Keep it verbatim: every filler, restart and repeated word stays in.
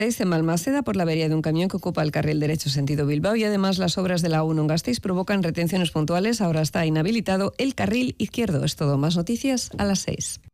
En Balmaseda por la avería de un camión que ocupa el carril derecho sentido Bilbao y además las obras de la A uno en Gasteiz provocan retenciones puntuales. Ahora está inhabilitado el carril izquierdo. Es todo. Más noticias a las seis.